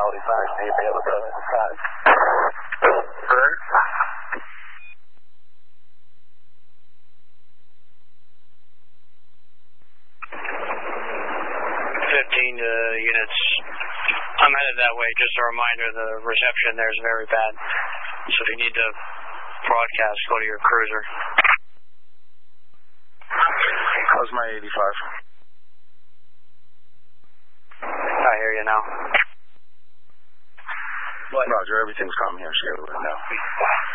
quality signs need to be able to decide. Alert. 15 units. I'm headed that way. Just a reminder, the reception there is very bad. So if you need to broadcast, go to your cruiser. How's my 85? I hear you now. Roger, everything's calm here. Share it right now.